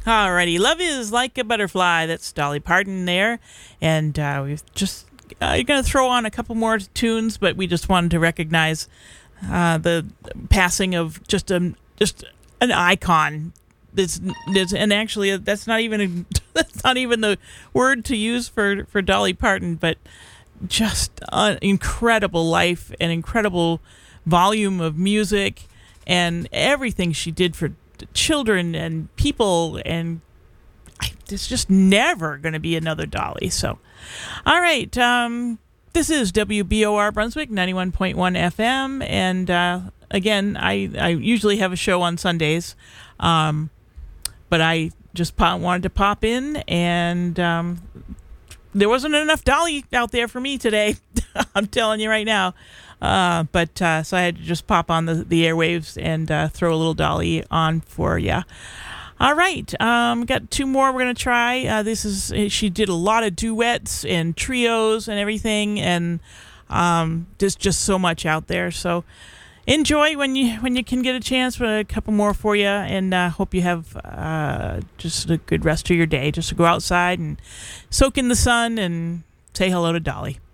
Alrighty, Love Is Like a Butterfly. That's Dolly Parton there. And we've just going to throw on a couple more tunes, but we just wanted to recognize the passing of just an icon. And actually, that's not even the word to use for Dolly Parton, but just an incredible life, an incredible volume of music, and everything she did for children and people, and there's just never going to be another Dolly. So, all right, this is WBOR Brunswick 91.1 FM, and again, I usually have a show on Sundays, but I just wanted to pop in, and there wasn't enough Dolly out there for me today. I'm telling you right now. But so I had to just pop on the airwaves and throw a little Dolly on for you. All right, got two more we're going to try. She did a lot of duets and trios and everything, and there's just so much out there. So enjoy when you can get a chance. A couple more for you, and hope you have just a good rest of your day. Just to go outside and soak in the sun and say hello to Dolly.